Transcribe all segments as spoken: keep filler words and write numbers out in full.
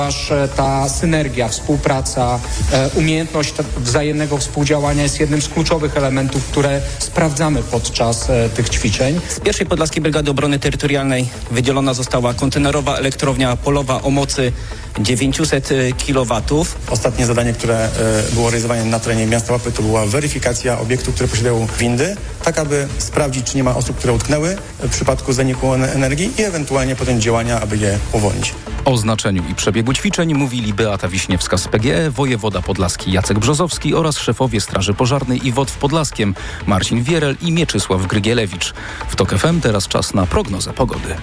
Ta synergia, współpraca, umiejętność wzajemnego współdziałania jest jednym z kluczowych elementów, które sprawdzamy podczas tych ćwiczeń. Z pierwszej Podlaskiej Brygady Obrony Terytorialnej wydzielona została kontenerowa elektrownia polowa o mocy dziewięćset kilowatów. Ostatnie zadanie, które było realizowane na terenie miasta Łapy, to była weryfikacja obiektów, które posiadają windy, tak aby sprawdzić, czy nie ma osób, które utknęły w przypadku zaniku energii i ewentualnie podjąć działania, aby je uwolnić. O znaczeniu i przebiegu ćwiczeń mówili Beata Wiśniewska z P G E, wojewoda podlaski Jacek Brzozowski oraz szefowie Straży Pożarnej i Wod w Podlaskiem Marcin Wierel i Mieczysław Grygielewicz. W TOK F M teraz czas na prognozę pogody.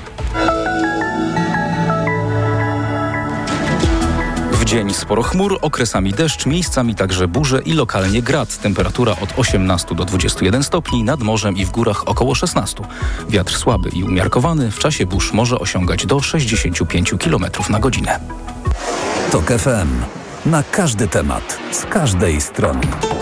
W dzień sporo chmur, okresami deszcz, miejscami także burze i lokalnie grad. Temperatura od osiemnastu do dwudziestu jeden stopni, nad morzem i w górach około szesnastu. Wiatr słaby i umiarkowany, w czasie burz może osiągać do sześćdziesięciu pięciu kilometrów na godzinę. TOK F M. Na każdy temat, z każdej strony.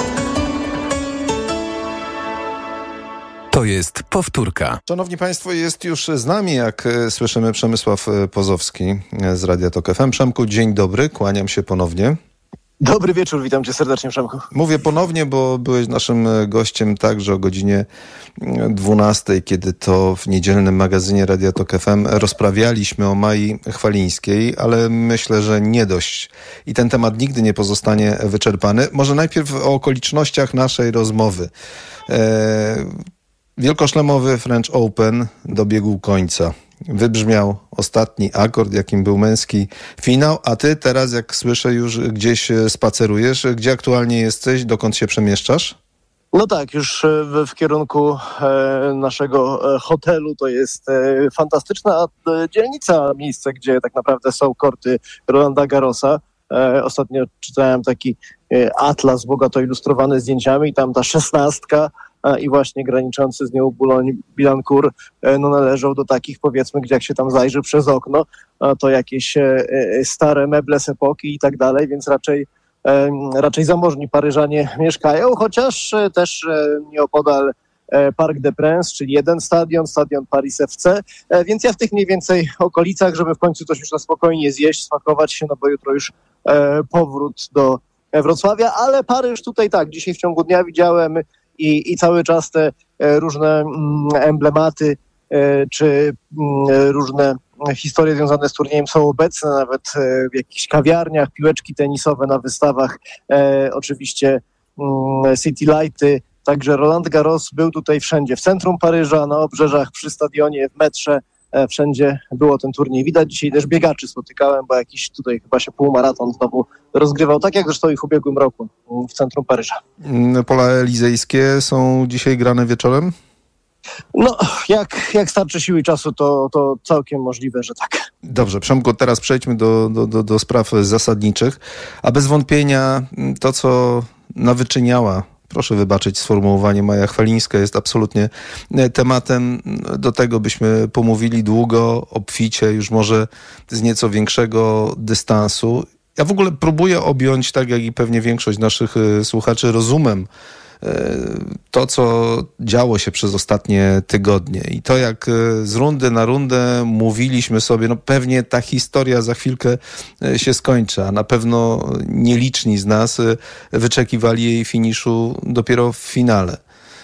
To jest powtórka. Szanowni Państwo, jest już z nami, jak słyszymy, Przemysław Pozowski z Radia TOK F M. Przemku, dzień dobry, kłaniam się ponownie. Dobry wieczór, witam cię serdecznie, Przemku. Mówię ponownie, bo byłeś naszym gościem także o godzinie dwunastej, kiedy to w niedzielnym magazynie Radia TOK F M rozprawialiśmy o Mai Chwalińskiej, ale myślę, że nie dość. I ten temat nigdy nie pozostanie wyczerpany. Może najpierw o okolicznościach naszej rozmowy. Eee, Wielkoszlemowy French Open dobiegł końca. Wybrzmiał ostatni akord, jakim był męski finał, a ty teraz, jak słyszę, już gdzieś spacerujesz. Gdzie aktualnie jesteś? Dokąd się przemieszczasz? No tak, już w, w kierunku e, naszego e, hotelu. To jest e, fantastyczna e, dzielnica, miejsce, gdzie tak naprawdę są korty Rolanda Garrosa. E, ostatnio czytałem taki e, atlas bogato ilustrowany zdjęciami i tam ta szesnastka i właśnie graniczący z nią Boulogne-Billancourt no należą do takich, powiedzmy, gdzie jak się tam zajrzy przez okno, to jakieś stare meble z epoki i tak dalej, więc raczej, raczej zamożni Paryżanie mieszkają, chociaż też nieopodal Parc des Princes, czyli jeden stadion, stadion Paris F C, więc ja w tych mniej więcej okolicach, żeby w końcu coś już na spokojnie zjeść, smakować się, no bo jutro już powrót do Wrocławia, ale Paryż tutaj tak, dzisiaj w ciągu dnia widziałem I, i cały czas te e, różne mm, emblematy e, czy mm, różne historie związane z turniejem są obecne, nawet e, w jakichś kawiarniach, piłeczki tenisowe na wystawach, e, oczywiście mm, City Lighty, także Roland Garros był tutaj wszędzie, w centrum Paryża, na obrzeżach, przy stadionie, w metrze, e, wszędzie było ten turniej. Widać dzisiaj też biegaczy spotykałem, bo jakiś tutaj chyba się półmaraton znowu rozgrywał, tak jak zresztą i w ubiegłym roku w centrum Paryża. Pola elizejskie są dzisiaj grane wieczorem? No, jak, jak starczy siły i czasu, to, to całkiem możliwe, że tak. Dobrze, Przemku, teraz przejdźmy do, do, do, do spraw zasadniczych, a bez wątpienia to, co nawyczyniała, proszę wybaczyć sformułowanie, Maja Chwalińska, jest absolutnie tematem. Do tego byśmy pomówili długo, obficie, już może z nieco większego dystansu. Ja w ogóle próbuję objąć, tak jak i pewnie większość naszych y, słuchaczy, rozumem y, to, co działo się przez ostatnie tygodnie. I to, jak y, z rundy na rundę mówiliśmy sobie, no pewnie ta historia za chwilkę y, się skończy, a na pewno nieliczni z nas y, wyczekiwali jej finiszu dopiero w finale.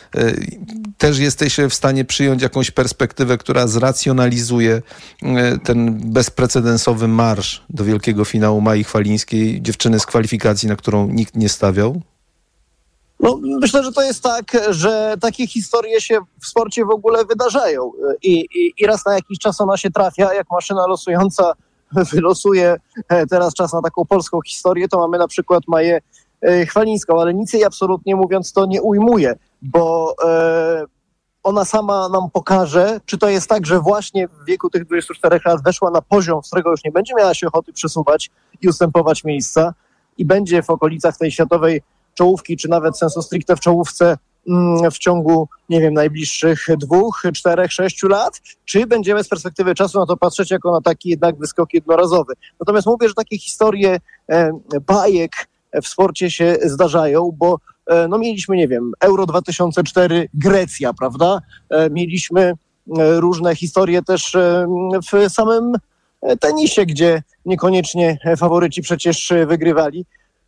Też jesteś w stanie przyjąć jakąś perspektywę, która zracjonalizuje ten bezprecedensowy marsz do wielkiego finału Mai Chwalińskiej, dziewczyny z kwalifikacji, na którą nikt nie stawiał? No, myślę, że to jest tak, że takie historie się w sporcie w ogóle wydarzają i, i, i raz na jakiś czas ona się trafia, jak maszyna losująca wylosuje teraz czas na taką polską historię, to mamy na przykład Maję Chwalińską, ale nic jej absolutnie mówiąc to nie ujmuje, bo e, ona sama nam pokaże, czy to jest tak, że właśnie w wieku tych dwudziestu czterech lat weszła na poziom, z którego już nie będzie miała się ochoty przesuwać i ustępować miejsca i będzie w okolicach tej światowej czołówki, czy nawet sensu stricte w czołówce mm, w ciągu, nie wiem, najbliższych dwóch, czterech, sześciu lat, czy będziemy z perspektywy czasu na to patrzeć jako na taki jednak wyskok jednorazowy. Natomiast mówię, że takie historie e, bajek w sporcie się zdarzają, bo no mieliśmy, nie wiem, Euro dwa tysiące cztery, Grecja, prawda? Mieliśmy różne historie też w samym tenisie, gdzie niekoniecznie faworyci przecież wygrywali.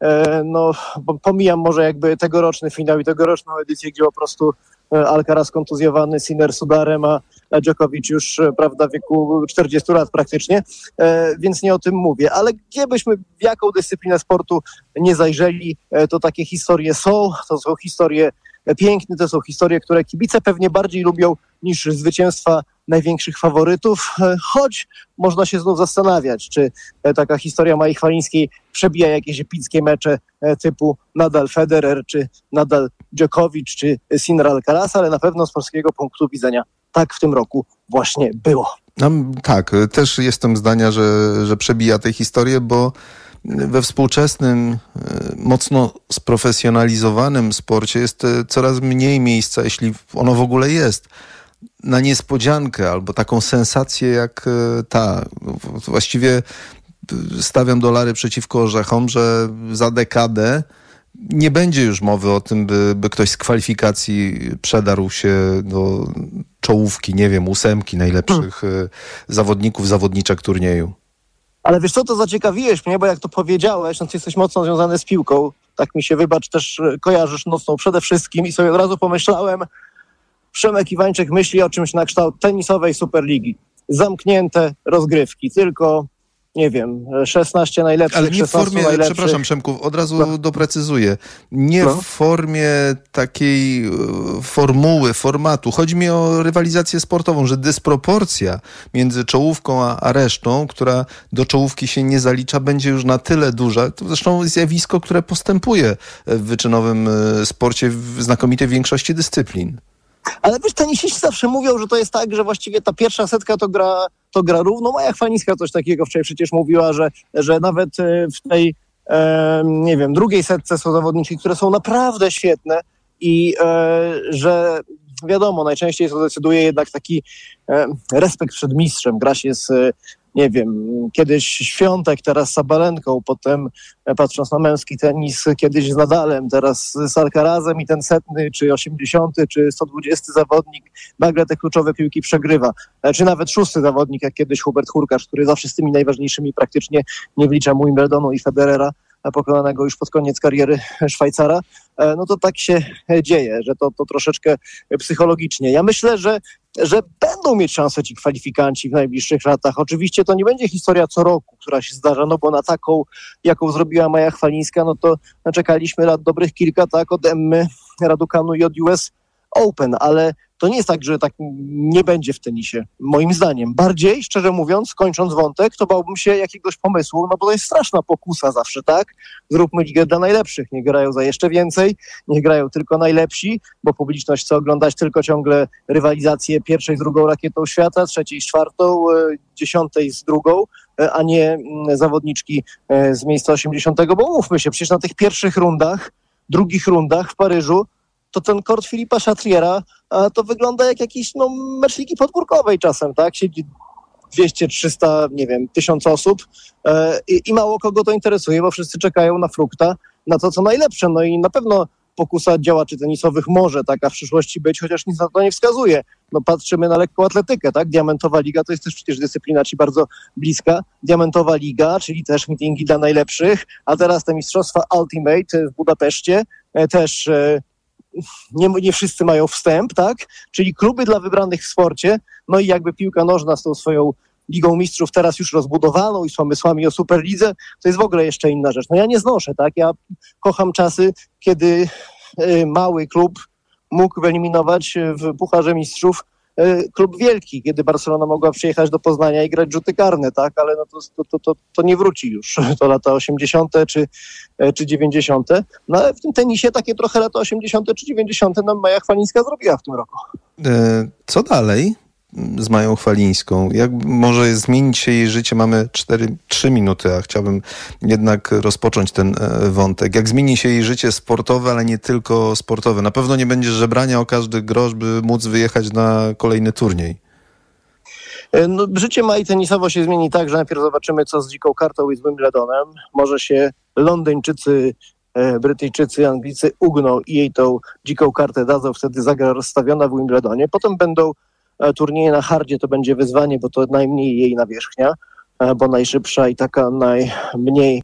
No, pomijam może jakby tegoroczny finał i tegoroczną edycję, gdzie po prostu Alcaraz kontuzjowany, Sinner z udarem, a Djokovic już, prawda, w wieku czterdziestu lat praktycznie, więc nie o tym mówię. Ale gdzie byśmy, w jaką dyscyplinę sportu nie zajrzeli, to takie historie są, to są historie piękne, to są historie, które kibice pewnie bardziej lubią niż zwycięstwa największych faworytów, choć można się znów zastanawiać, czy taka historia Mai Chwalińskiej przebija jakieś epickie mecze typu Nadal Federer, czy Nadal Djokovic, czy Sinner Alcaraz, ale na pewno z polskiego punktu widzenia tak w tym roku właśnie było. No, tak, też jestem zdania, że, że przebija tę historię, bo we współczesnym, mocno sprofesjonalizowanym sporcie jest coraz mniej miejsca, jeśli ono w ogóle jest, na niespodziankę albo taką sensację jak ta. Właściwie stawiam dolary przeciwko orzechom, że za dekadę nie będzie już mowy o tym, by, by ktoś z kwalifikacji przedarł się do czołówki, nie wiem, ósemki najlepszych hmm. zawodników, zawodniczek turnieju. Ale wiesz co, to zaciekawiłeś mnie, bo jak to powiedziałeś, no ty jesteś mocno związany z piłką, tak mi się, wybacz, też kojarzysz nocną przede wszystkim i sobie od razu pomyślałem, Przemek Iwańczyk myśli o czymś na kształt tenisowej Superligi. Zamknięte rozgrywki, tylko, nie wiem, szesnaście najlepszych, ale nie w formie, najlepszych. Przepraszam Przemku, od razu no. doprecyzuję. Nie no. w formie takiej formuły, formatu. Chodzi mi o rywalizację sportową, że dysproporcja między czołówką a, a resztą, która do czołówki się nie zalicza, będzie już na tyle duża. To zresztą zjawisko, które postępuje w wyczynowym sporcie w znakomitej większości dyscyplin. Ale wiesz, tenisiści zawsze mówią, że to jest tak, że właściwie ta pierwsza setka to gra, to gra równo. Maja Chwalińska coś takiego wczoraj przecież mówiła, że, że nawet w tej, e, nie wiem, drugiej setce są zawodniczki, które są naprawdę świetne i e, że wiadomo, najczęściej to decyduje jednak taki e, respekt przed mistrzem. Gra się z, nie wiem, kiedyś Świątek, teraz z Sabalenką, potem patrząc na męski tenis, kiedyś z Nadalem, teraz z Alcarazem i ten setny, czy osiemdziesiąty, czy sto dwudziesty zawodnik nagle te kluczowe piłki przegrywa. Czy nawet szósty zawodnik, jak kiedyś Hubert Hurkacz, który zawsze z tymi najważniejszymi praktycznie nie wlicza mu Wimbledonu i Federera, pokonanego już pod koniec kariery Szwajcara, no to tak się dzieje, że to, to troszeczkę psychologicznie. Ja myślę, że, że będą mieć szansę ci kwalifikanci w najbliższych latach. Oczywiście to nie będzie historia co roku, która się zdarza, no bo na taką, jaką zrobiła Maja Chwalińska, no to czekaliśmy lat dobrych kilka, tak, od Emmy Raducanu i od U S Open, ale to nie jest tak, że tak nie będzie w tenisie, moim zdaniem. Bardziej, szczerze mówiąc, kończąc wątek, to bałbym się jakiegoś pomysłu, no bo to jest straszna pokusa zawsze, tak? Zróbmy ligę dla najlepszych, nie grają za jeszcze więcej, nie grają tylko najlepsi, bo publiczność chce oglądać tylko ciągle rywalizację pierwszej z drugą rakietą świata, trzeciej z czwartą, dziesiątej z drugą, a nie zawodniczki z miejsca osiemdziesiątego, bo mówmy się, przecież na tych pierwszych rundach, drugich rundach w Paryżu, to ten kort Filipa Chatriera to wygląda jak jakiś no, mecz ligi podwórkowej czasem, tak? Siedzi dwieście, trzysta, nie wiem, tysiąc osób e, i, i mało kogo to interesuje, bo wszyscy czekają na frukta, na to, co najlepsze. No i na pewno pokusa działaczy tenisowych może taka w przyszłości być, chociaż nic na to nie wskazuje. No patrzymy na lekką atletykę, tak? Diamentowa Liga to jest też przecież dyscyplina ci bardzo bliska. Diamentowa Liga, czyli też meetingi dla najlepszych, a teraz te mistrzostwa Ultimate w Budapeszcie e, też... E, Nie, nie wszyscy mają wstęp, tak? Czyli kluby dla wybranych w sporcie, no i jakby piłka nożna z tą swoją Ligą Mistrzów teraz już rozbudowaną i z pomysłami o Superlidze, to jest w ogóle jeszcze inna rzecz. No ja nie znoszę, tak? Ja kocham czasy, kiedy y, mały klub mógł wyeliminować w Pucharze Mistrzów y, klub wielki, kiedy Barcelona mogła przyjechać do Poznania i grać rzuty karne, tak? Ale no to, to, to, to nie wróci już. To lata osiemdziesiąte czy, czy dziewięćdziesiąte. No ale w tym tenisie takie trochę lata osiemdziesiąte czy dziewięćdziesiąte nam Maja Chwalińska zrobiła w tym roku. Co dalej z Mają Chwalińską? Jak może zmienić się jej życie? Mamy cztery, trzy minuty, a chciałbym jednak rozpocząć ten wątek. Jak zmieni się jej życie sportowe, ale nie tylko sportowe? Na pewno nie będzie żebrania o każdy grosz, by móc wyjechać na kolejny turniej. No, życie Mai tenisowo się zmieni tak, że najpierw zobaczymy, co z dziką kartą i z Wimbledonem. Może się Londyńczycy, Brytyjczycy, Anglicy ugną i jej tą dziką kartę dadzą, wtedy zagra rozstawiona w Wimbledonie. Potem będą turnieje na hardzie, to będzie wyzwanie, bo to najmniej jej nawierzchnia. bo najszybsza i taka najmniej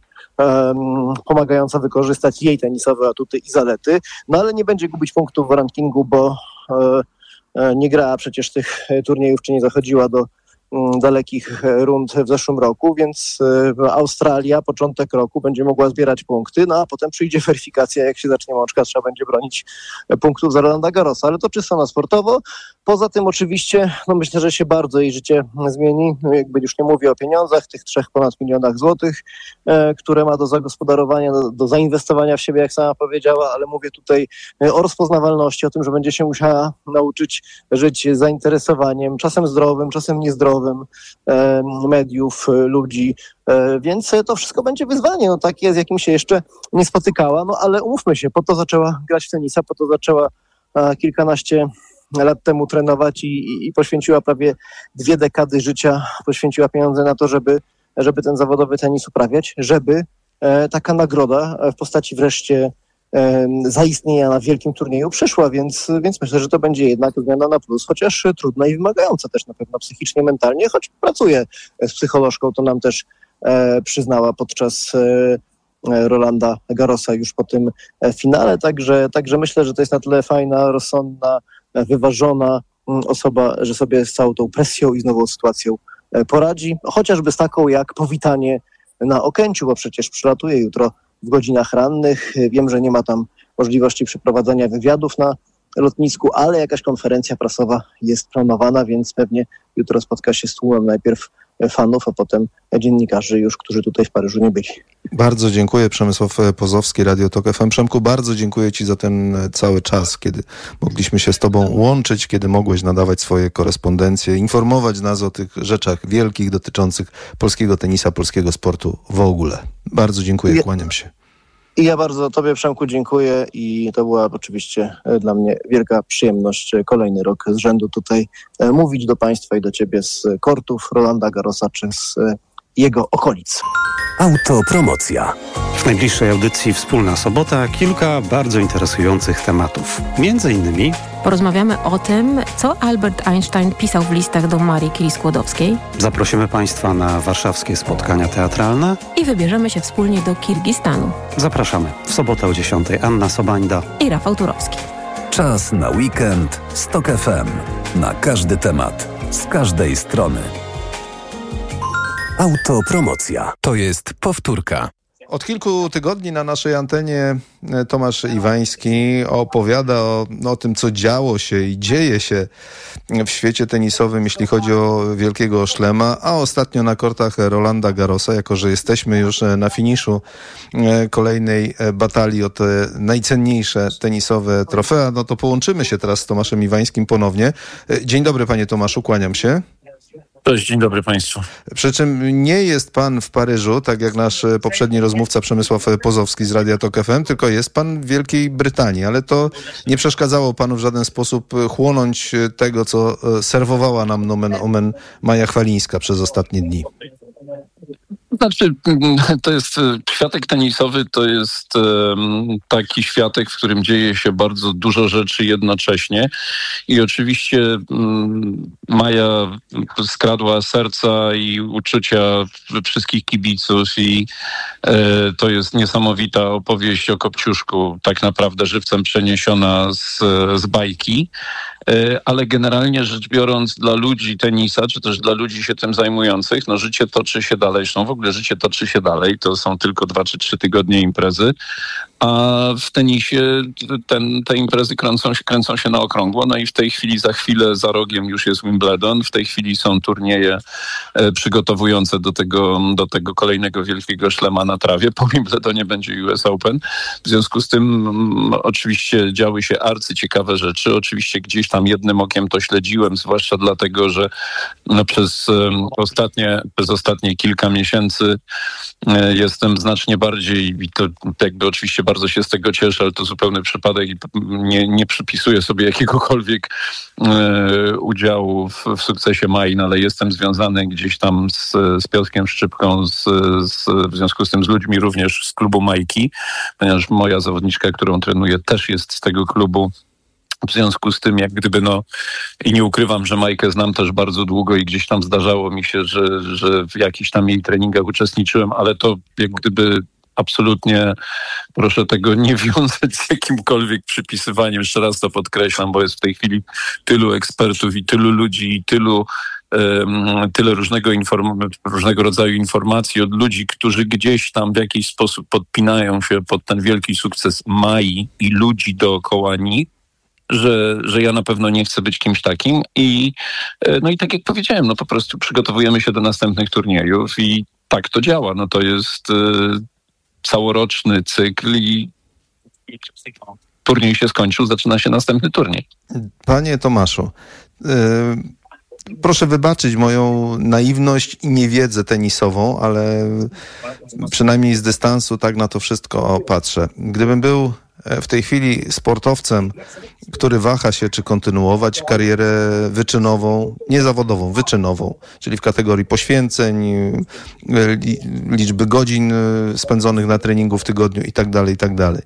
um, pomagająca wykorzystać jej tenisowe atuty i zalety. No ale nie będzie gubić punktów w rankingu, bo e, e, nie grała przecież tych turniejów, czy nie zachodziła do dalekich rund w zeszłym roku, więc Australia początek roku będzie mogła zbierać punkty, no a potem przyjdzie weryfikacja, jak się zacznie mączka, trzeba będzie bronić punktów za Rolanda Garrosa, ale to czysto na sportowo. Poza tym oczywiście, no myślę, że się bardzo jej życie zmieni, jakby już nie mówię o pieniądzach, tych trzech ponad milionach złotych, e, które ma do zagospodarowania, do, do zainwestowania w siebie, jak sama powiedziała, ale mówię tutaj o rozpoznawalności, o tym, że będzie się musiała nauczyć żyć zainteresowaniem, czasem zdrowym, czasem niezdrowym, e, mediów, ludzi, e, więc to wszystko będzie wyzwanie, no takie, z jakim się jeszcze nie spotykała, no ale umówmy się, po to zaczęła grać w tenisa, po to zaczęła a, kilkanaście lat temu trenować i, i, i poświęciła prawie dwie dekady życia, poświęciła pieniądze na to, żeby, żeby ten zawodowy tenis uprawiać, żeby e, taka nagroda w postaci wreszcie e, zaistnienia na wielkim turnieju przyszła, więc, więc myślę, że to będzie jednak zmiana na plus, chociaż trudna i wymagająca też na pewno psychicznie, mentalnie, choć pracuję z psycholożką, to nam też e, przyznała podczas e, Rolanda Garrosa już po tym finale, także, także myślę, że to jest na tyle fajna, rozsądna, wyważona osoba, że sobie z całą tą presją i z nową sytuacją poradzi, chociażby z taką jak powitanie na Okęciu, bo przecież przylatuje jutro w godzinach rannych. Wiem, że nie ma tam możliwości przeprowadzania wywiadów na lotnisku, ale jakaś konferencja prasowa jest planowana, więc pewnie jutro spotka się z tłumem najpierw fanów, a potem dziennikarzy już, którzy tutaj w Paryżu nie byli. Bardzo dziękuję. Przemysław Pozowski, Radio Tok F M. Przemku, bardzo dziękuję Ci za ten cały czas, kiedy mogliśmy się z Tobą łączyć, kiedy mogłeś nadawać swoje korespondencje, informować nas o tych rzeczach wielkich dotyczących polskiego tenisa, polskiego sportu w ogóle. Bardzo dziękuję, ja, kłaniam się. I ja bardzo Tobie, Przemku, dziękuję i to była oczywiście dla mnie wielka przyjemność kolejny rok z rzędu tutaj mówić do Państwa i do Ciebie z kortów Rolanda Garrosa czy z jego okolic. Autopromocja. W najbliższej audycji Wspólna Sobota kilka bardzo interesujących tematów. Między innymi porozmawiamy o tym, co Albert Einstein pisał w listach do Marii Curie-Skłodowskiej. Zaprosimy Państwa na warszawskie spotkania teatralne. I wybierzemy się wspólnie do Kirgistanu. Zapraszamy w sobotę o dziesiątej. Anna Sobańda i Rafał Turowski. Czas na weekend z Tok F M. Na każdy temat, z każdej strony. Autopromocja. To jest powtórka. Od kilku tygodni na naszej antenie Tomasz Iwański opowiada o, o tym, co działo się i dzieje się w świecie tenisowym, jeśli chodzi o Wielkiego Szlema, a ostatnio na kortach Rolanda Garrosa, jako że jesteśmy już na finiszu kolejnej batalii o te najcenniejsze tenisowe trofea, no to połączymy się teraz z Tomaszem Iwańskim ponownie. Dzień dobry, panie Tomaszu, kłaniam się. Cześć, dzień dobry Państwu. Przy czym nie jest pan w Paryżu, tak jak nasz poprzedni rozmówca Przemysław Pozowski z Radia Tok F M, tylko jest pan w Wielkiej Brytanii, ale to nie przeszkadzało panu w żaden sposób chłonąć tego, co serwowała nam nomen omen Maja Chwalińska przez ostatnie dni. Znaczy, to jest światek tenisowy, to jest um, taki światek, w którym dzieje się bardzo dużo rzeczy jednocześnie i oczywiście um, Maja skradła serca i uczucia wszystkich kibiców i e, to jest niesamowita opowieść o Kopciuszku, tak naprawdę żywcem przeniesiona z, z bajki. Ale generalnie rzecz biorąc dla ludzi tenisa, czy też dla ludzi się tym zajmujących, no życie toczy się dalej. Zresztą w ogóle życie toczy się dalej. To są tylko dwa czy trzy tygodnie imprezy. A w tenisie ten, te imprezy kręcą się, kręcą się na okrągło. No i w tej chwili, za chwilę, za rogiem już jest Wimbledon. W tej chwili są turnieje e, przygotowujące do tego, do tego kolejnego Wielkiego Szlema na trawie. Po Wimbledonie będzie U S Open. W związku z tym m, oczywiście działy się arcyciekawe rzeczy. Oczywiście gdzieś tam jednym okiem to śledziłem, zwłaszcza dlatego, że no, przez, um, ostatnie, przez ostatnie kilka miesięcy e, jestem znacznie bardziej, i to jakby oczywiście bardzo się z tego cieszę, ale to zupełny przypadek i nie, nie przypisuję sobie jakiegokolwiek e, udziału w, w sukcesie Mai, no ale jestem związany gdzieś tam z, z Piotrkiem Szczypką, z, z, w związku z tym z ludźmi również z klubu Majki, ponieważ moja zawodniczka, którą trenuję, też jest z tego klubu W związku z tym, jak gdyby, no, i nie ukrywam, że Majkę znam też bardzo długo i gdzieś tam zdarzało mi się, że, że w jakichś tam jej treningach uczestniczyłem, ale to jak gdyby absolutnie proszę tego nie wiązać z jakimkolwiek przypisywaniem. Jeszcze raz to podkreślam, bo jest w tej chwili tylu ekspertów i tylu ludzi i tylu um, tyle różnego, inform- różnego rodzaju informacji od ludzi, którzy gdzieś tam w jakiś sposób podpinają się pod ten wielki sukces Mai i ludzi dookoła nich, Że, że ja na pewno nie chcę być kimś takim i no i tak jak powiedziałem, no po prostu przygotowujemy się do następnych turniejów i tak to działa. No to jest y, całoroczny cykl i, i turniej się skończył, zaczyna się następny turniej. Panie Tomaszu, y, proszę wybaczyć moją naiwność i niewiedzę tenisową, ale przynajmniej z dystansu tak na to wszystko patrzę. Gdybym był w tej chwili sportowcem, który waha się, czy kontynuować karierę wyczynową, nie zawodową, wyczynową, czyli w kategorii poświęceń, liczby godzin spędzonych na treningu w tygodniu i tak dalej, i tak dalej.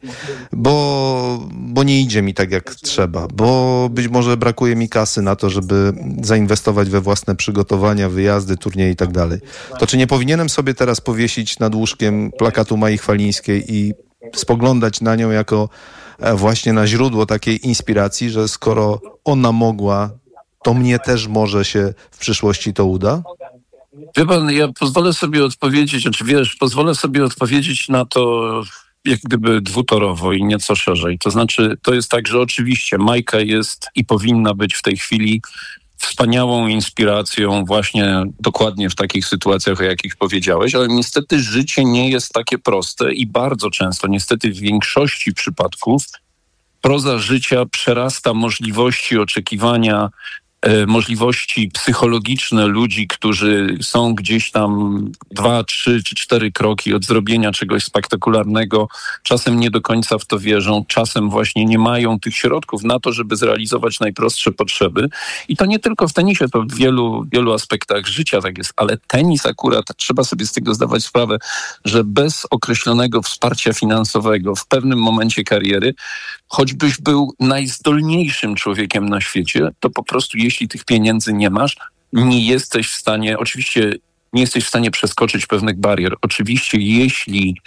Bo, bo nie idzie mi tak jak trzeba, bo być może brakuje mi kasy na to, żeby zainwestować we własne przygotowania, wyjazdy, turnieje i tak dalej. To czy nie powinienem sobie teraz powiesić nad łóżkiem plakatu Mai Chwalińskiej i spoglądać na nią jako właśnie na źródło takiej inspiracji, że skoro ona mogła, to mnie też może się w przyszłości to uda? Wie pan, ja pozwolę sobie odpowiedzieć, znaczy wiesz, pozwolę sobie odpowiedzieć na to jak gdyby dwutorowo i nieco szerzej. To znaczy, to jest tak, że oczywiście Majka jest i powinna być w tej chwili wspaniałą inspiracją właśnie dokładnie w takich sytuacjach, o jakich powiedziałeś, ale niestety życie nie jest takie proste i bardzo często, niestety w większości przypadków, proza życia przerasta możliwości oczekiwania, e, możliwości psychologiczne ludzi, którzy są gdzieś tam dwa, trzy czy cztery kroki od zrobienia czegoś spektakularnego. Czasem nie do końca w to wierzą, czasem właśnie nie mają tych środków na to, żeby zrealizować najprostsze potrzeby. I to nie tylko w tenisie, to w wielu, wielu aspektach życia tak jest, ale tenis akurat, trzeba sobie z tego zdawać sprawę, że bez określonego wsparcia finansowego w pewnym momencie kariery, choćbyś był najzdolniejszym człowiekiem na świecie, to po prostu jeśli tych pieniędzy nie masz, nie jesteś w stanie, oczywiście nie jesteś w stanie przeskoczyć pewnych barier. Oczywiście jeśli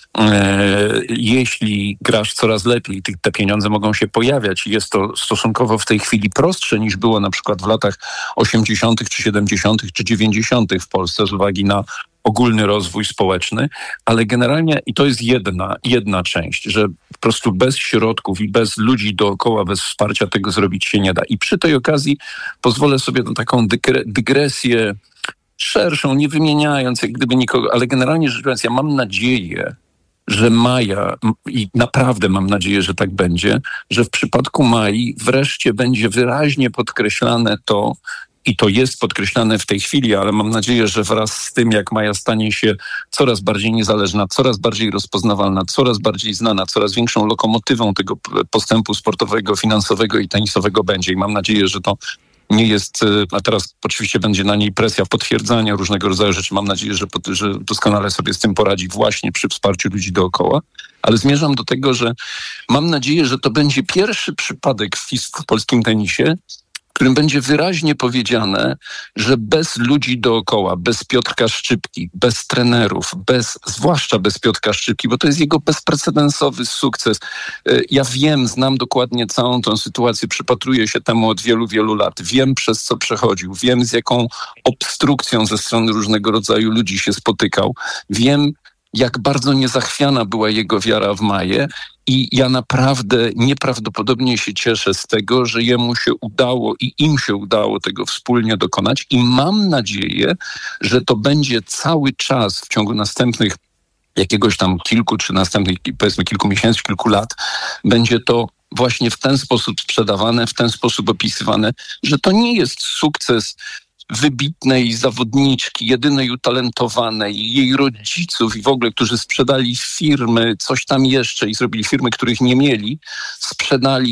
e, jeśli grasz coraz lepiej, te, te pieniądze mogą się pojawiać i jest to stosunkowo w tej chwili prostsze niż było na przykład w latach osiemdziesiątych czy siedemdziesiątych czy dziewięćdziesiątych w Polsce z uwagi na ogólny rozwój społeczny, ale generalnie i to jest jedna, jedna część, że po prostu bez środków i bez ludzi dookoła, bez wsparcia tego zrobić się nie da. I przy tej okazji pozwolę sobie na taką dygre, dygresję szerszą, nie wymieniając jak gdyby nikogo, ale generalnie rzecz biorąc, ja mam nadzieję, że Maja, i naprawdę mam nadzieję, że tak będzie, że w przypadku Mai wreszcie będzie wyraźnie podkreślane to, i to jest podkreślane w tej chwili, ale mam nadzieję, że wraz z tym, jak Maja stanie się coraz bardziej niezależna, coraz bardziej rozpoznawalna, coraz bardziej znana, coraz większą lokomotywą tego postępu sportowego, finansowego i tenisowego będzie. I mam nadzieję, że to nie jest, a teraz oczywiście będzie na niej presja potwierdzania różnego rodzaju rzeczy. Mam nadzieję, że, że doskonale sobie z tym poradzi właśnie przy wsparciu ludzi dookoła. Ale zmierzam do tego, że mam nadzieję, że to będzie pierwszy przypadek w, w polskim tenisie, w którym będzie wyraźnie powiedziane, że bez ludzi dookoła, bez Piotrka Szczypki, bez trenerów, bez, zwłaszcza bez Piotrka Szczypki, bo to jest jego bezprecedensowy sukces. Ja wiem, znam dokładnie całą tę sytuację, przypatruję się temu od wielu, wielu lat. Wiem, przez co przechodził, wiem, z jaką obstrukcją ze strony różnego rodzaju ludzi się spotykał. Wiem, jak bardzo niezachwiana była jego wiara w Maję. I ja naprawdę nieprawdopodobnie się cieszę z tego, że jemu się udało i im się udało tego wspólnie dokonać i mam nadzieję, że to będzie cały czas w ciągu następnych jakiegoś tam kilku czy następnych powiedzmy kilku miesięcy, kilku lat będzie to właśnie w ten sposób sprzedawane, w ten sposób opisywane, że to nie jest sukces wybitnej zawodniczki, jedynej utalentowanej, jej rodziców i w ogóle, którzy sprzedali firmy, coś tam jeszcze i zrobili firmy, których nie mieli, sprzedali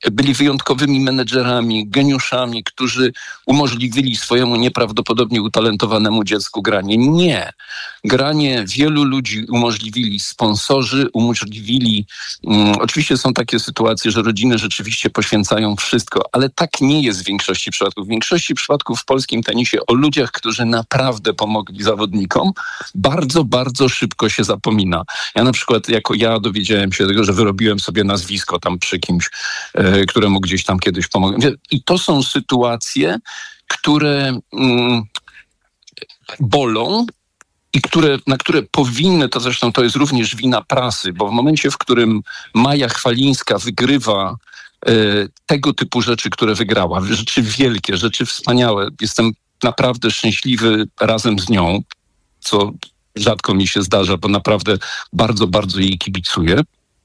byli wyjątkowymi menedżerami, geniuszami, którzy umożliwili swojemu nieprawdopodobnie utalentowanemu dziecku granie. Nie. Granie wielu ludzi umożliwili sponsorzy, umożliwili... Um, oczywiście są takie sytuacje, że rodziny rzeczywiście poświęcają wszystko, ale tak nie jest w większości przypadków. W większości przypadków w polskim tenisie o ludziach, którzy naprawdę pomogli zawodnikom, bardzo, bardzo szybko się zapomina. Ja na przykład, jako ja dowiedziałem się tego, że wyrobiłem sobie nazwisko tam przy kimś, e, któremu gdzieś tam kiedyś pomogłem. I to są sytuacje, które mm, bolą i które, na które powinny, to zresztą to jest również wina prasy, bo w momencie, w którym Maja Chwalińska wygrywa e, tego typu rzeczy, które wygrała, rzeczy wielkie, rzeczy wspaniałe, jestem naprawdę szczęśliwy razem z nią, co rzadko mi się zdarza, bo naprawdę bardzo, bardzo jej kibicuję.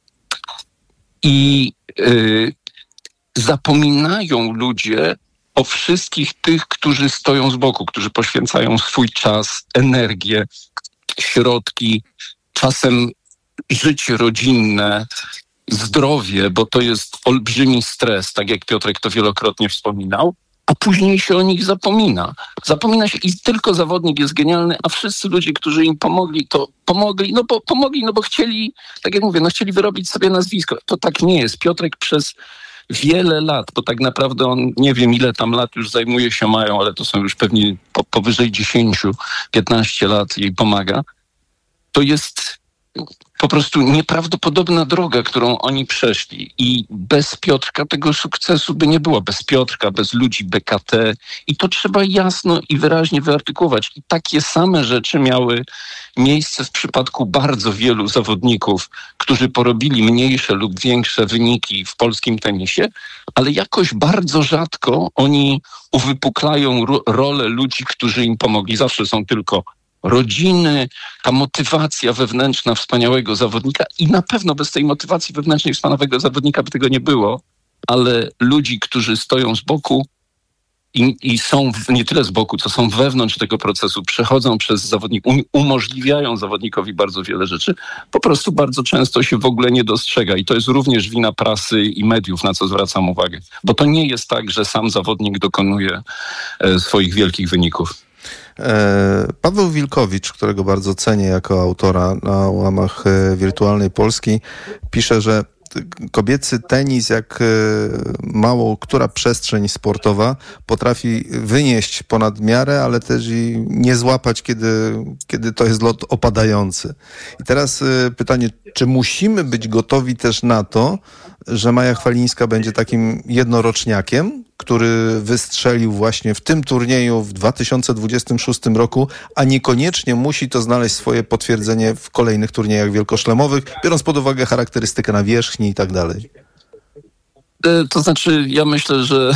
I yy, zapominają ludzie o wszystkich tych, którzy stoją z boku, którzy poświęcają swój czas, energię, środki, czasem życie rodzinne, zdrowie, bo to jest olbrzymi stres, tak jak Piotrek to wielokrotnie wspominał, a później się o nich zapomina. Zapomina się i tylko zawodnik jest genialny, a wszyscy ludzie, którzy im pomogli, to pomogli, no bo pomogli, no bo chcieli, tak jak mówię, no chcieli wyrobić sobie nazwisko. To tak nie jest. Piotrek przez wiele lat, bo tak naprawdę on, nie wiem ile tam lat już zajmuje się Mają, ale to są już pewnie po, powyżej dziesięć piętnaście lat jej pomaga. To jest po prostu nieprawdopodobna droga, którą oni przeszli i bez Piotrka tego sukcesu by nie było. Bez Piotrka, bez ludzi B K T i to trzeba jasno i wyraźnie wyartykułować. I takie same rzeczy miały miejsce w przypadku bardzo wielu zawodników, którzy porobili mniejsze lub większe wyniki w polskim tenisie, ale jakoś bardzo rzadko oni uwypuklają ro- rolę ludzi, którzy im pomogli. Zawsze są tylko rodziny, ta motywacja wewnętrzna wspaniałego zawodnika i na pewno bez tej motywacji wewnętrznej wspaniałego zawodnika by tego nie było, ale ludzi, którzy stoją z boku i, i są w, nie tyle z boku, co są wewnątrz tego procesu, przechodzą przez zawodnik, um, umożliwiają zawodnikowi bardzo wiele rzeczy, po prostu bardzo często się w ogóle nie dostrzega i to jest również wina prasy i mediów, na co zwracam uwagę, bo to nie jest tak, że sam zawodnik dokonuje e, swoich wielkich wyników. Paweł Wilkowicz, którego bardzo cenię jako autora na łamach Wirtualnej Polski, pisze, że kobiecy tenis, jak mało która przestrzeń sportowa, potrafi wynieść ponad miarę, ale też i nie złapać, kiedy, kiedy to jest lot opadający. I teraz pytanie, czy musimy być gotowi też na to, że Maja Chwalińska będzie takim jednoroczniakiem, który wystrzelił właśnie w tym turnieju w dwa tysiące dwudziestym szóstym roku, a niekoniecznie musi to znaleźć swoje potwierdzenie w kolejnych turniejach wielkoszlemowych, biorąc pod uwagę charakterystykę nawierzchni i tak dalej. To znaczy, ja myślę, że,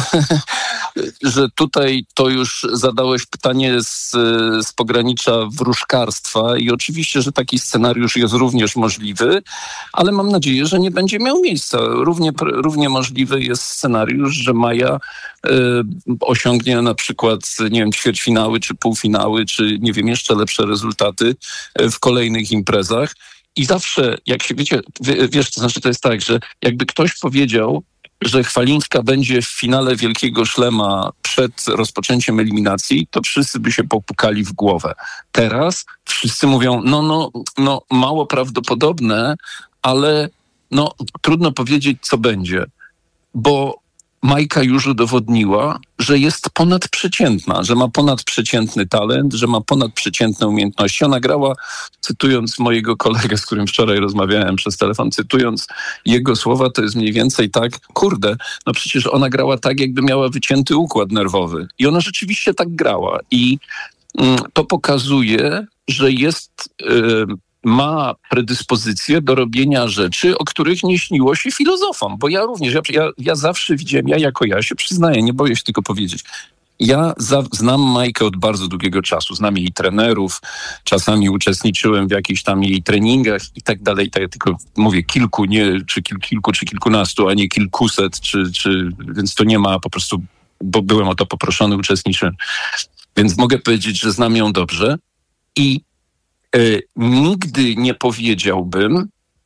że tutaj to już zadałeś pytanie z, z pogranicza wróżkarstwa i oczywiście, że taki scenariusz jest również możliwy, ale mam nadzieję, że nie będzie miał miejsca. Równie, równie możliwy jest scenariusz, że Maja y, osiągnie na przykład, nie wiem, ćwierćfinały, czy półfinały, czy nie wiem, jeszcze lepsze rezultaty w kolejnych imprezach. I zawsze, jak się wiecie, wiesz, to znaczy to jest tak, że jakby ktoś powiedział, że Chwalińska będzie w finale Wielkiego Szlema przed rozpoczęciem eliminacji, to wszyscy by się popukali w głowę. Teraz wszyscy mówią, no, no, no mało prawdopodobne, ale no trudno powiedzieć, co będzie. Bo Majka już udowodniła, że jest ponadprzeciętna, że ma ponadprzeciętny talent, że ma ponadprzeciętne umiejętności. Ona grała, cytując mojego kolegę, z którym wczoraj rozmawiałem przez telefon, cytując jego słowa, to jest mniej więcej tak, kurde, no przecież ona grała tak, jakby miała wycięty układ nerwowy. I ona rzeczywiście tak grała. I mm, to pokazuje, że jest... Yy, ma predyspozycję do robienia rzeczy, o których nie śniło się filozofom. Bo ja również, ja, ja, ja zawsze widziałem, ja jako ja się przyznaję, nie boję się tylko powiedzieć. Ja za, znam Majkę od bardzo długiego czasu, znam jej trenerów, czasami uczestniczyłem w jakichś tam jej treningach i tak dalej, tak, tylko mówię kilku, nie, czy kil, kilku, czy kilkunastu, a nie kilkuset, czy, czy, więc to nie ma po prostu, bo byłem o to poproszony, uczestniczyłem. Więc mogę powiedzieć, że znam ją dobrze i Y, nigdy nie powiedziałbym,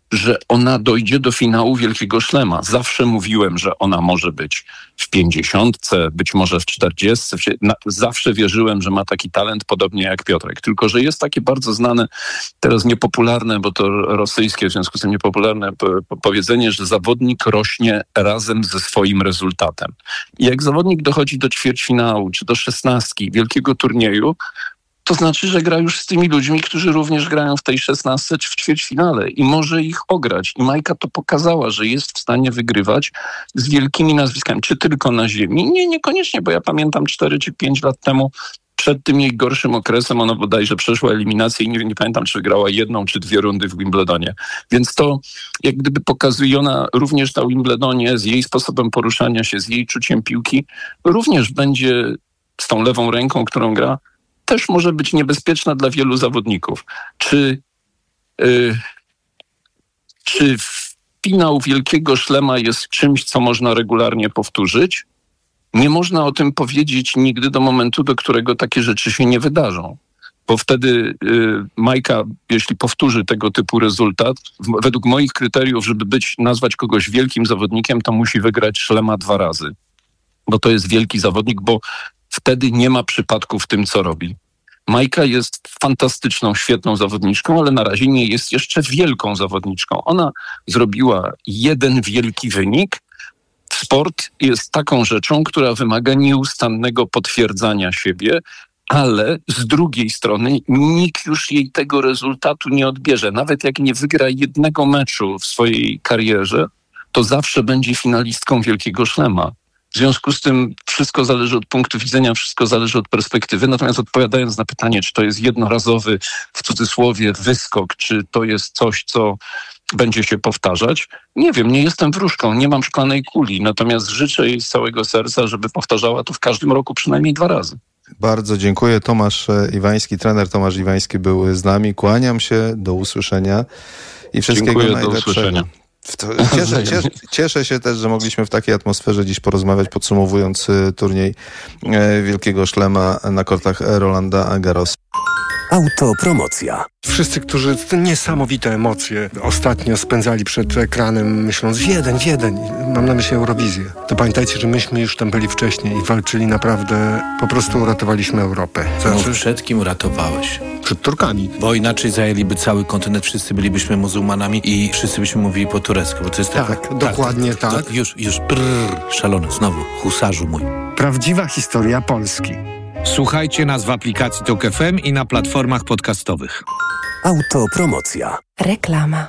że ona dojdzie do finału Wielkiego Szlema. Zawsze mówiłem, że ona może być w pięćdziesiątce, być może w czterdziestce. Zawsze wierzyłem, że ma taki talent, podobnie jak Piotrek. Tylko że jest takie bardzo znane, teraz niepopularne, bo to rosyjskie, w związku z tym niepopularne powiedzenie, że zawodnik rośnie razem ze swoim rezultatem. I jak zawodnik dochodzi do ćwierćfinału, czy do szesnastki wielkiego turnieju, to znaczy, że gra już z tymi ludźmi, którzy również grają w tej szesnastce czy w ćwierćfinale i może ich ograć. I Majka to pokazała, że jest w stanie wygrywać z wielkimi nazwiskami, czy tylko na ziemi. Nie, niekoniecznie, bo ja pamiętam cztery czy pięć lat temu, przed tym jej gorszym okresem, ona bodajże przeszła eliminację i nie, nie pamiętam, czy wygrała jedną czy dwie rundy w Wimbledonie. Więc to jak gdyby pokazuje, ona również na Wimbledonie z jej sposobem poruszania się, z jej czuciem piłki, również będzie z tą lewą ręką, którą gra, też może być niebezpieczna dla wielu zawodników. Czy, yy, czy finał Wielkiego Szlema jest czymś, co można regularnie powtórzyć? Nie można o tym powiedzieć nigdy do momentu, do którego takie rzeczy się nie wydarzą. Bo wtedy yy, Majka, jeśli powtórzy tego typu rezultat, w, według moich kryteriów, żeby być, nazwać kogoś wielkim zawodnikiem, to musi wygrać Szlema dwa razy. Bo to jest wielki zawodnik, bo wtedy nie ma przypadku w tym, co robi. Majka jest fantastyczną, świetną zawodniczką, ale na razie nie jest jeszcze wielką zawodniczką. Ona zrobiła jeden wielki wynik. Sport jest taką rzeczą, która wymaga nieustannego potwierdzania siebie, ale z drugiej strony nikt już jej tego rezultatu nie odbierze. Nawet jak nie wygra jednego meczu w swojej karierze, to zawsze będzie finalistką Wielkiego Szlema. W związku z tym wszystko zależy od punktu widzenia, wszystko zależy od perspektywy. Natomiast odpowiadając na pytanie, czy to jest jednorazowy, w cudzysłowie, wyskok, czy to jest coś, co będzie się powtarzać, nie wiem, nie jestem wróżką, nie mam szklanej kuli. Natomiast życzę jej z całego serca, żeby powtarzała to w każdym roku przynajmniej dwa razy. Bardzo dziękuję. Tomasz Iwański, trener Tomasz Iwański był z nami. Kłaniam się, do usłyszenia i wszystkiego dziękuję, najlepszego. Do usłyszenia. Cieszę, cieszę, cieszę się też, że mogliśmy w takiej atmosferze dziś porozmawiać, podsumowując turniej Wielkiego Szlema na kortach Rolanda Garrosa. Autopromocja. Wszyscy, którzy te niesamowite emocje ostatnio spędzali przed ekranem, myśląc Wiedeń, Wiedeń, mam na myśli Eurowizję, to pamiętajcie, że myśmy już tam byli wcześniej i walczyli naprawdę, po prostu uratowaliśmy Europę. No, przed kim uratowałeś? Przed Turkami. Bo inaczej zajęliby cały kontynent, wszyscy bylibyśmy muzułmanami i wszyscy byśmy mówili po turecku, bo to jest tak, taka... dokładnie tak. tak. To już, już, brrr, szalony, znowu, husarzu mój. Prawdziwa historia Polski. Słuchajcie nas w aplikacji Tok F M i na platformach podcastowych. Autopromocja. Reklama.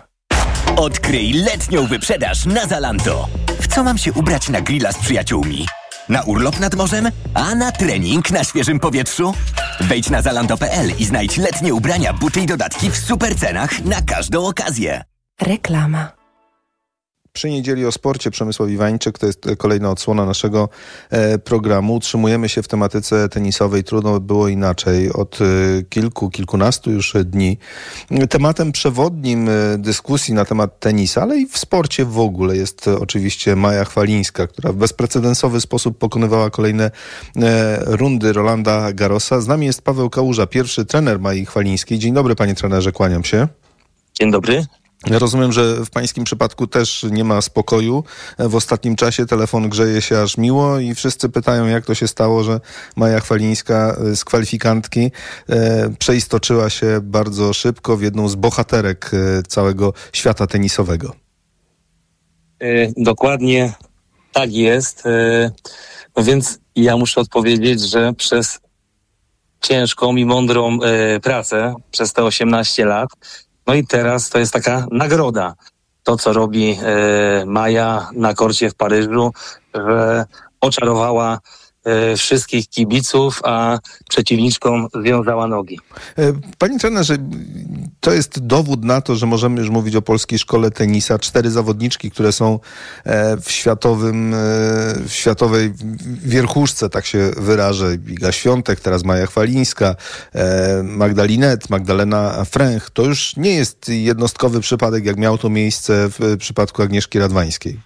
Odkryj letnią wyprzedaż na Zalando. W co mam się ubrać na grilla z przyjaciółmi? Na urlop nad morzem? A na trening na świeżym powietrzu? Wejdź na zalando kropka p l i znajdź letnie ubrania, buty i dodatki w super cenach na każdą okazję. Reklama. Przy niedzieli o sporcie Przemysław Iwańczyk, to jest kolejna odsłona naszego e, programu. Utrzymujemy się w tematyce tenisowej. Trudno było inaczej. Od e, kilku, kilkunastu już dni. Tematem przewodnim e, dyskusji na temat tenisa, ale i w sporcie w ogóle jest e, oczywiście Maja Chwalińska, która w bezprecedensowy sposób pokonywała kolejne e, rundy Rolanda Garrosa. Z nami jest Paweł Kałuża, pierwszy trener Mai Chwalińskiej. Dzień dobry, panie trenerze, kłaniam się. Dzień dobry. Ja rozumiem, że w pańskim przypadku też nie ma spokoju. W ostatnim czasie telefon grzeje się aż miło i wszyscy pytają, jak to się stało, że Maja Chwalińska z kwalifikantki e, przeistoczyła się bardzo szybko w jedną z bohaterek e, całego świata tenisowego. E, dokładnie tak jest. E, no więc ja muszę odpowiedzieć, że przez ciężką i mądrą e, pracę, przez te osiemnaście lat, no i teraz to jest taka nagroda. To, co robi e, Maja na korcie w Paryżu, że oczarowała e, wszystkich kibiców, a przeciwniczkom związała nogi. Panie trenerze, to jest dowód na to, że możemy już mówić o polskiej szkole tenisa. Cztery zawodniczki, które są w światowym, w światowej wierchuszce, tak się wyrażę. Iga Świątek, teraz Maja Chwalińska, Magda Linette, Magdalena Fręch. To już nie jest jednostkowy przypadek, jak miał to miejsce w przypadku Agnieszki Radwańskiej.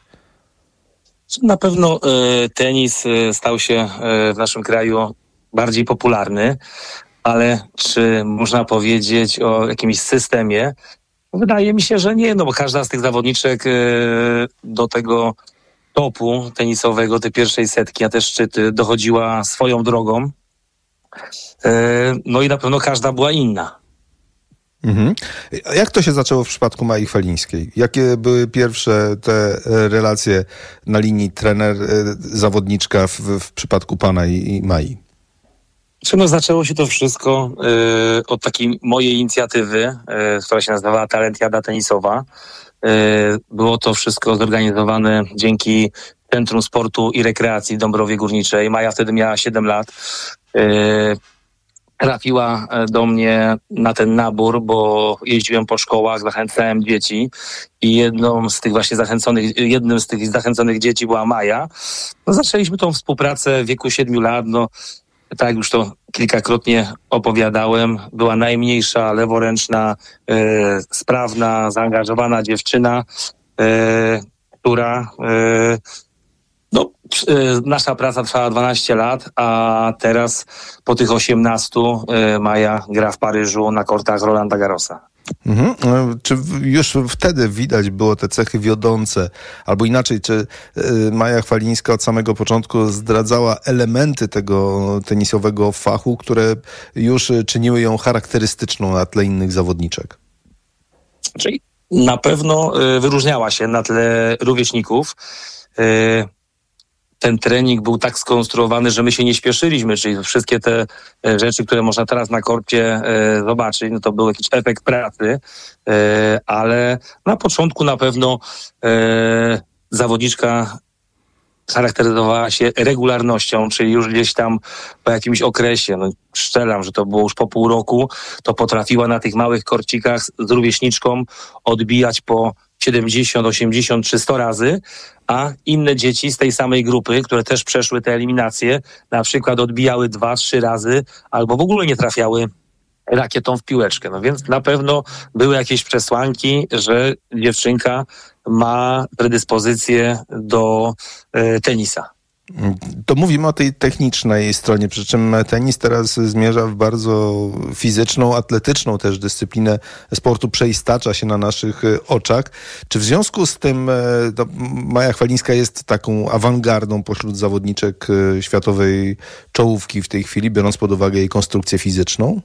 Na pewno e, tenis e, stał się e, w naszym kraju bardziej popularny, ale czy można powiedzieć o jakimś systemie? Wydaje mi się, że nie, no bo każda z tych zawodniczek do tego topu tenisowego, tej pierwszej setki, a te szczyty dochodziła swoją drogą. No i na pewno każda była inna. Mhm. A jak to się zaczęło w przypadku Mai Chwalińskiej? Jakie były pierwsze te relacje na linii trener-zawodniczka w, w przypadku pana i, i Mai? No, zaczęło się to wszystko y, od takiej mojej inicjatywy, y, która się nazywała Talentiada Tenisowa. Y, było to wszystko zorganizowane dzięki Centrum Sportu i Rekreacji w Dąbrowie Górniczej. Maja wtedy miała siedem lat. Y, trafiła do mnie na ten nabór, bo jeździłem po szkołach, zachęcałem dzieci i jedną z tych właśnie zachęconych, jednym z tych zachęconych dzieci była Maja. No, zaczęliśmy tą współpracę w wieku siedmiu lat, no tak jak już to kilkakrotnie opowiadałem, była najmniejsza, leworęczna, e, sprawna, zaangażowana dziewczyna, e, która e, no, e, nasza praca trwała dwanaście lat, a teraz po tych osiemnastu e, Maja gra w Paryżu na kortach Rolanda Garrosa. Mhm. Czy już wtedy widać było te cechy wiodące, albo inaczej, czy Maja Chwalińska od samego początku zdradzała elementy tego tenisowego fachu, które już czyniły ją charakterystyczną na tle innych zawodniczek? Czyli na pewno wyróżniała się na tle rówieśników. Ten trening był tak skonstruowany, że my się nie śpieszyliśmy, czyli wszystkie te rzeczy, które można teraz na korcie e, zobaczyć, no to był jakiś efekt pracy, e, ale na początku na pewno e, zawodniczka charakteryzowała się regularnością, czyli już gdzieś tam po jakimś okresie, no strzelam, że to było już po pół roku, to potrafiła na tych małych korcikach z rówieśniczką odbijać po siedemdziesiąt, osiemdziesiąt czy sto razy, a inne dzieci z tej samej grupy, które też przeszły te eliminacje, na przykład odbijały dwa, trzy razy, albo w ogóle nie trafiały rakietą w piłeczkę. No więc na pewno były jakieś przesłanki, że dziewczynka ma predyspozycję do e, tenisa. To mówimy o tej technicznej stronie, przy czym tenis teraz zmierza w bardzo fizyczną, atletyczną też dyscyplinę sportu, przeistacza się na naszych oczach. Czy w związku z tym to Maja Chwalińska jest taką awangardą pośród zawodniczek światowej czołówki w tej chwili, biorąc pod uwagę jej konstrukcję fizyczną?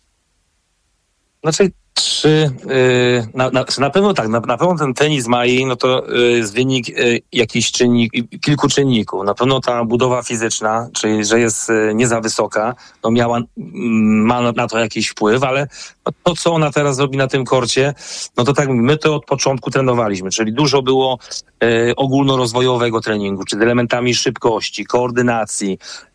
Znaczy, czy yy, na, na, na pewno tak, na, na pewno ten tenis Mai, no to yy, jest wynik yy, jakichś czynnik, kilku czynników. Na pewno ta budowa fizyczna, czyli że jest yy, nie za wysoka, no miała, yy, ma na, na to jakiś wpływ, ale to, co ona teraz robi na tym korcie, no to tak my to od początku trenowaliśmy, czyli dużo było yy, ogólnorozwojowego treningu, czy z elementami szybkości, koordynacji,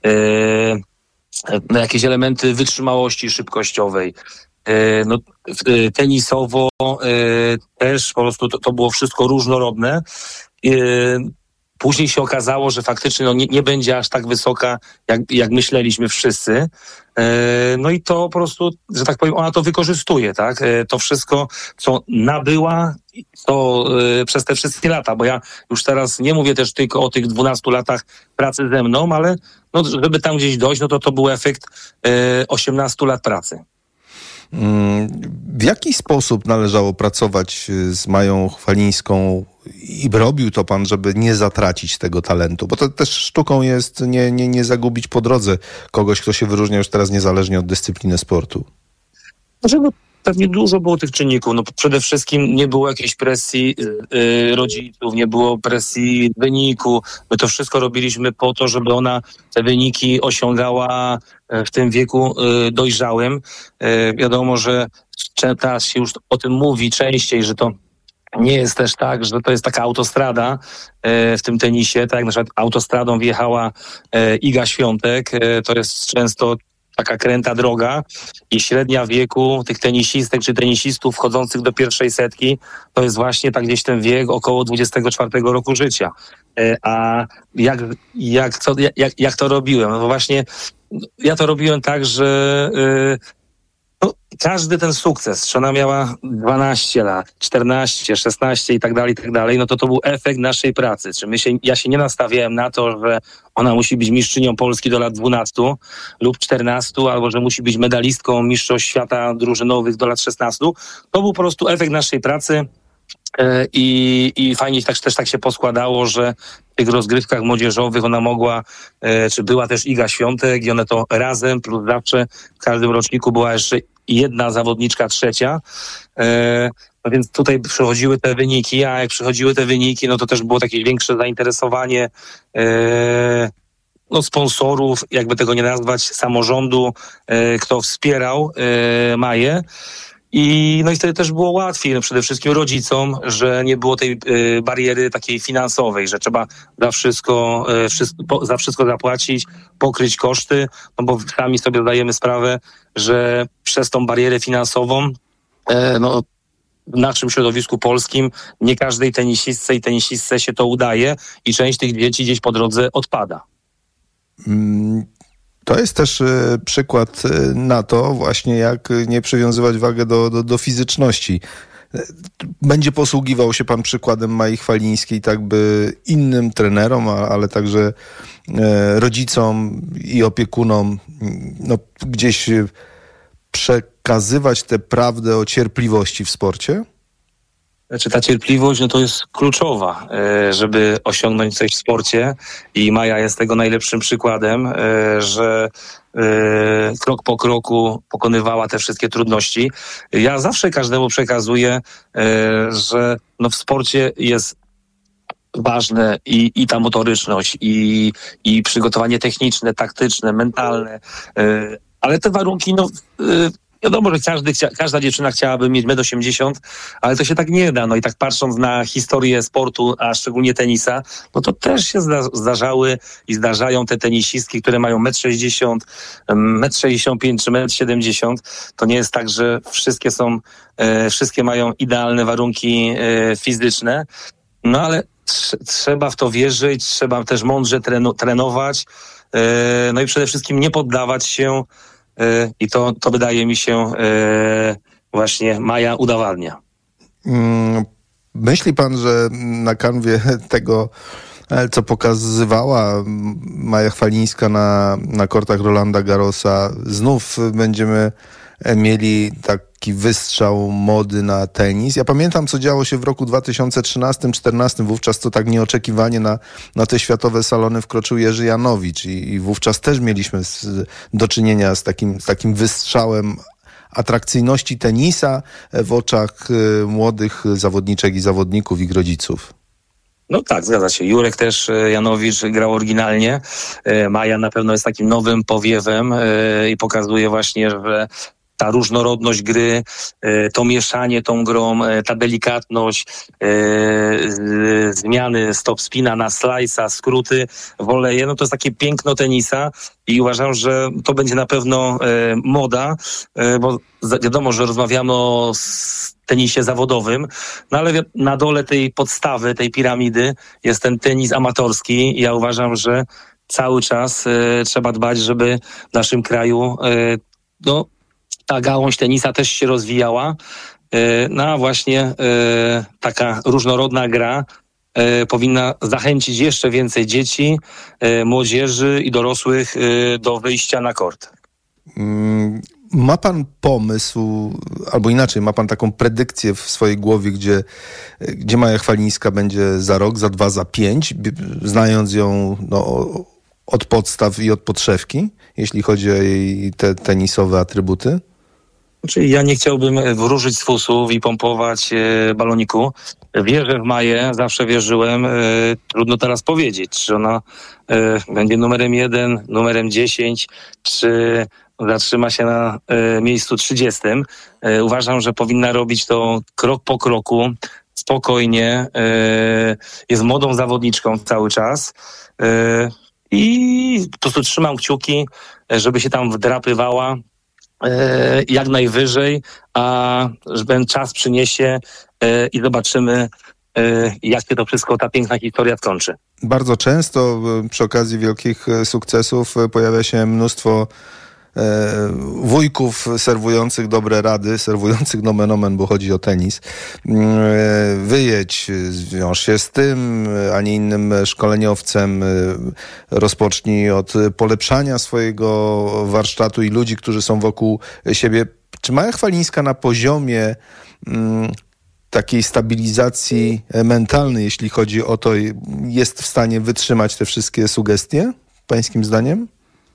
yy, jakieś elementy wytrzymałości szybkościowej. No, tenisowo też po prostu to, to było wszystko różnorodne. Później się okazało, że faktycznie no, nie, nie będzie aż tak wysoka, jak, jak myśleliśmy wszyscy. No i to po prostu, że tak powiem, ona to wykorzystuje, tak? To wszystko, co nabyła, to przez te wszystkie lata, bo ja już teraz nie mówię też tylko o tych dwunastu latach pracy ze mną, ale no, żeby tam gdzieś dojść, no to to był efekt osiemnastu lat pracy. W jaki sposób należało pracować z Mają Chwalińską i robił to pan, żeby nie zatracić tego talentu? Bo to też sztuką jest nie, nie, nie zagubić po drodze kogoś, kto się wyróżnia już teraz niezależnie od dyscypliny sportu. Dlaczego? Pewnie dużo było tych czynników. No przede wszystkim nie było jakiejś presji yy, rodziców, nie było presji wyniku. My to wszystko robiliśmy po to, żeby ona te wyniki osiągała w tym wieku yy, dojrzałym. Yy, wiadomo, że teraz się już o tym mówi częściej, że to nie jest też tak, że to jest taka autostrada yy, w tym tenisie. Tak jak na przykład autostradą wjechała yy, Iga Świątek. Yy, to jest często taka kręta droga i średnia wieku tych tenisistek czy tenisistów wchodzących do pierwszej setki to jest właśnie tak gdzieś ten wiek około dwudziestego czwartego roku życia. A jak, jak, to, jak, jak to robiłem? No właśnie ja to robiłem tak, że No, każdy ten sukces, czy ona miała dwanaście lat, czternaście, szesnaście i tak dalej, i tak dalej, no to to był efekt naszej pracy. Czy my się, ja się nie nastawiałem na to, że ona musi być mistrzynią Polski do lat dwunastu lub czternastu, albo że musi być medalistką mistrzostw świata drużynowych do lat szesnastu. To był po prostu efekt naszej pracy. I, i fajnie tak, też tak się poskładało, że w tych rozgrywkach młodzieżowych ona mogła, czy była też Iga Świątek i one to razem, plus zawsze w każdym roczniku była jeszcze jedna zawodniczka trzecia. No więc tutaj przychodziły te wyniki, a jak przychodziły te wyniki, no to też było takie większe zainteresowanie no, sponsorów, jakby tego nie nazwać, samorządu, kto wspierał Maję. I no i wtedy też było łatwiej, no przede wszystkim rodzicom, że nie było tej y, bariery takiej finansowej, że trzeba za wszystko, y, wszystko po, za wszystko zapłacić, pokryć koszty, no bo sami sobie zdajemy sprawę, że przez tą barierę finansową y, no, w naszym środowisku polskim nie każdej tenisistce i tenisistce się to udaje i część tych dzieci gdzieś po drodze odpada. Mm. To jest też y, przykład y, na to właśnie, jak nie przywiązywać wagę do, do, do fizyczności. Będzie posługiwał się pan przykładem Mai Chwalińskiej, tak by innym trenerom, a, ale także y, rodzicom i opiekunom no, gdzieś przekazywać tę prawdę o cierpliwości w sporcie? Znaczy ta cierpliwość, no to jest kluczowa, żeby osiągnąć coś w sporcie i Maja jest tego najlepszym przykładem, że krok po kroku pokonywała te wszystkie trudności. Ja zawsze każdemu przekazuję, że no w sporcie jest ważne i, i ta motoryczność, i, i przygotowanie techniczne, taktyczne, mentalne, ale te warunki, no wiadomo, że każdy, każda dziewczyna chciałaby mieć metr osiemdziesiąt, ale to się tak nie da. No i tak patrząc na historię sportu, a szczególnie tenisa, no to też się zdarzały i zdarzają te tenisistki, które mają metr sześćdziesiąt, metr sześćdziesiąt pięć czy metr siedemdziesiąt. To nie jest tak, że wszystkie są, e, wszystkie mają idealne warunki e, fizyczne. No ale tr- trzeba w to wierzyć, trzeba też mądrze trenu- trenować, e, no i przede wszystkim nie poddawać się. I to, to wydaje mi się właśnie Maja udowadnia. Myśli pan, że na kanwie tego, co pokazywała Maja Chwalińska na, na kortach Rolanda Garrosa, znów będziemy mieli taki wystrzał mody na tenis? Ja pamiętam, co działo się w roku dwa tysiące trzynastym czternastym. Wówczas to tak nieoczekiwanie na, na te światowe salony wkroczył Jerzy Janowicz i, i wówczas też mieliśmy z, do czynienia z takim, z takim wystrzałem atrakcyjności tenisa w oczach y, młodych zawodniczek i zawodników, ich rodziców. No tak, zgadza się. Jurek też, Janowicz grał oryginalnie. Maja na pewno jest takim nowym powiewem i pokazuje właśnie, że ta różnorodność gry, to mieszanie tą grą, ta delikatność, zmiany stop spina na slice'a, skróty, woleje, no to jest takie piękno tenisa i uważam, że to będzie na pewno moda, bo wiadomo, że rozmawiamy o tenisie zawodowym, no ale na dole tej podstawy, tej piramidy jest ten tenis amatorski i ja uważam, że cały czas trzeba dbać, żeby w naszym kraju no, ta gałąź tenisa też się rozwijała. No a właśnie taka różnorodna gra powinna zachęcić jeszcze więcej dzieci, młodzieży i dorosłych do wyjścia na kort. Ma pan pomysł, albo inaczej, ma pan taką predykcję w swojej głowie, gdzie, gdzie Maja Chwalińska będzie za rok, za dwa, za pięć, znając ją no, od podstaw i od podszewki, jeśli chodzi o jej te tenisowe atrybuty? Czyli ja nie chciałbym wróżyć z fusów i pompować e, baloniku. Wierzę w Maję, zawsze wierzyłem. E, trudno teraz powiedzieć, czy ona e, będzie numerem jeden, numerem dziesięć, czy zatrzyma się na e, miejscu trzydziestym. E, uważam, że powinna robić to krok po kroku, spokojnie. E, jest młodą zawodniczką cały czas. E, I po prostu trzymam kciuki, żeby się tam wdrapywała e, jak najwyżej, a że ten czas przyniesie e, i zobaczymy, e, jak się to wszystko, ta piękna historia skończy. Bardzo często przy okazji wielkich sukcesów pojawia się mnóstwo wujków serwujących dobre rady, serwujących nomen omen, bo chodzi o tenis. Wyjedź, zwiąż się z tym, a nie innym szkoleniowcem, rozpocznij od polepszania swojego warsztatu i ludzi, którzy są wokół siebie. Czy Maja Chwalińska na poziomie mm, takiej stabilizacji mentalnej, jeśli chodzi o to, jest w stanie wytrzymać te wszystkie sugestie, pańskim zdaniem?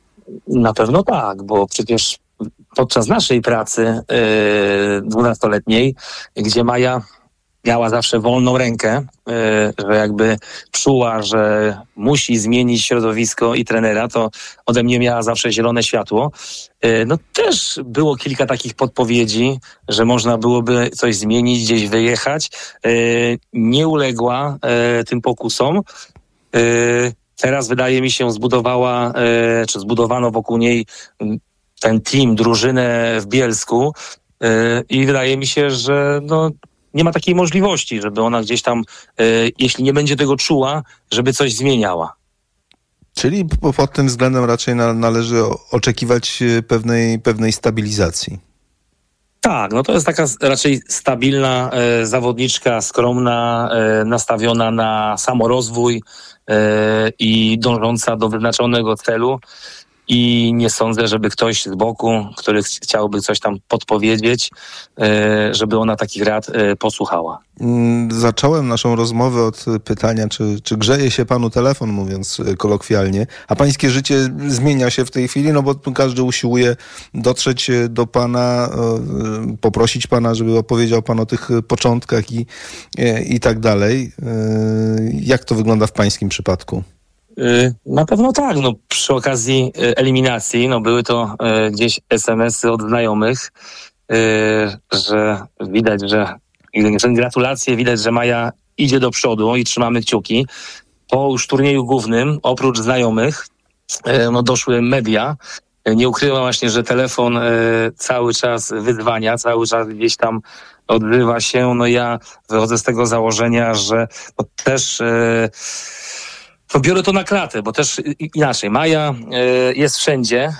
Na pewno tak, bo przecież podczas naszej pracy dwunastoletniej, yy, gdzie Maja miała zawsze wolną rękę, yy, że jakby czuła, że musi zmienić środowisko i trenera, to ode mnie miała zawsze zielone światło. Yy, no też było kilka takich podpowiedzi, że można byłoby coś zmienić, gdzieś wyjechać. Yy, nie uległa yy, tym pokusom. Yy, teraz wydaje mi się zbudowała, yy, czy zbudowano wokół niej ten team, drużynę w Bielsku yy, i wydaje mi się, że no nie ma takiej możliwości, żeby ona gdzieś tam, y, jeśli nie będzie tego czuła, żeby coś zmieniała. Czyli pod tym względem raczej na, należy oczekiwać pewnej, pewnej stabilizacji. Tak, no to jest taka raczej stabilna y, zawodniczka, skromna, y, nastawiona na samorozwój y, i dążąca do wyznaczonego celu. I nie sądzę, żeby ktoś z boku, który chciałby coś tam podpowiedzieć, żeby ona takich rad posłuchała. Zacząłem naszą rozmowę od pytania, czy, czy grzeje się panu telefon, mówiąc kolokwialnie, a pańskie życie zmienia się w tej chwili, no bo każdy usiłuje dotrzeć do pana, poprosić pana, żeby opowiedział pan o tych początkach i, i tak dalej. Jak to wygląda w pańskim przypadku? Na pewno tak. No, przy okazji eliminacji no, były to y, gdzieś es em esy od znajomych, y, że widać, że gratulacje, widać, że Maja idzie do przodu i trzymamy kciuki. Po już turnieju głównym, oprócz znajomych, y, no, doszły media. Nie ukrywam właśnie, że telefon y, cały czas wyzwania, cały czas gdzieś tam odbywa się. No ja wychodzę z tego założenia, że no, też... Y, To biorę to na klatę, bo też inaczej. Maja y, jest wszędzie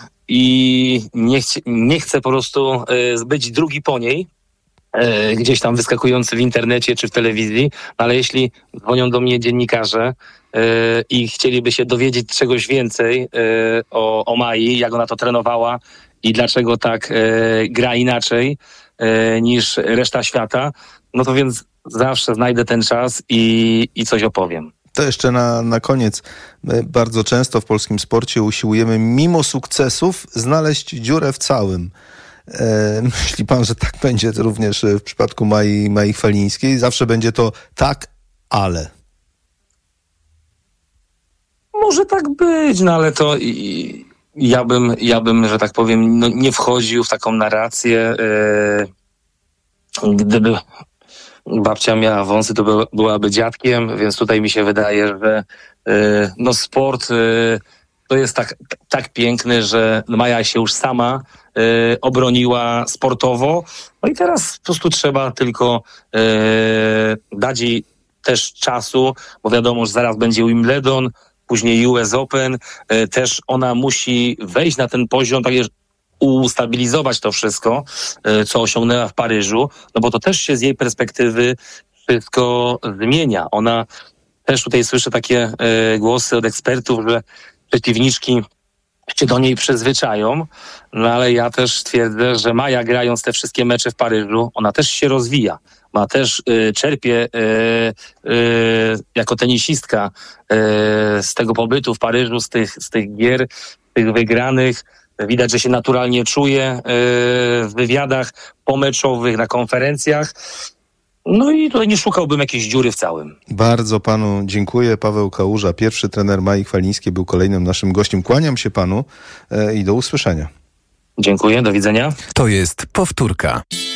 i nie, chci, nie chcę po prostu y, być drugi po niej, y, gdzieś tam wyskakujący w internecie czy w telewizji, ale jeśli dzwonią do mnie dziennikarze y, i chcieliby się dowiedzieć czegoś więcej y, o, o Mai, jak ona to trenowała i dlaczego tak y, gra inaczej y, niż reszta świata, no to więc zawsze znajdę ten czas i, i coś opowiem. To jeszcze na, na koniec. My bardzo często w polskim sporcie usiłujemy mimo sukcesów znaleźć dziurę w całym. E, myśli pan, że tak będzie to również w przypadku Mai, Mai Chwalińskiej? Zawsze będzie to tak, ale... Może tak być, no ale to i, ja bym, ja bym, że tak powiem, no, nie wchodził w taką narrację. Yy, gdyby babcia miała wąsy, to by, byłaby dziadkiem, więc tutaj mi się wydaje, że yy, no sport yy, to jest tak, tak piękny, że Maja się już sama yy, obroniła sportowo. No i teraz po prostu trzeba tylko yy, dać jej też czasu, bo wiadomo, że zaraz będzie Wimbledon, później U S Open. Yy, też ona musi wejść na ten poziom, tak ustabilizować to wszystko, co osiągnęła w Paryżu, no bo to też się z jej perspektywy wszystko zmienia. Ona też tutaj słyszę takie e, głosy od ekspertów, że przeciwniczki się do niej przyzwyczają, no ale ja też twierdzę, że Maja, grając te wszystkie mecze w Paryżu, ona też się rozwija. Ona też y, czerpie y, y, jako tenisistka y, z tego pobytu w Paryżu, z tych, z tych gier, z tych wygranych. Widać, że się naturalnie czuje y, w wywiadach pomeczowych, na konferencjach. No i tutaj nie szukałbym jakiejś dziury w całym. Bardzo panu dziękuję. Paweł Kałuża, pierwszy trener Mai Chwalińskiej, był kolejnym naszym gościem. Kłaniam się panu y, i do usłyszenia. Dziękuję, do widzenia. To jest powtórka.